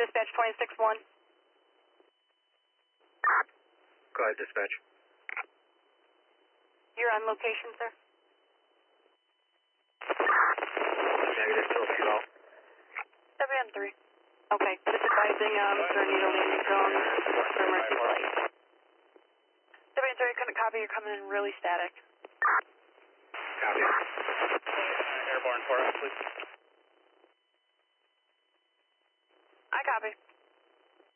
Dispatch 26-1. Go ahead, dispatch. You're on location, sir? Negative, still fuel. 7-3. Okay, just advising, sir, need a landing zone for emergency flight. 7-3, couldn't copy, you're coming in really static. Copy. Airborne for us, please.